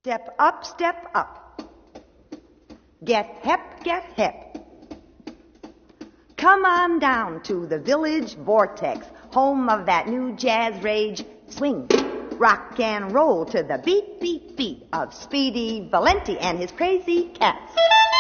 Step up, step up. Get hep, get hep. Come on down to the Village Vortex, home of that new jazz rage. Swing, rock and roll to the beat, beat, beat of Speedy Valenti and his crazy cats.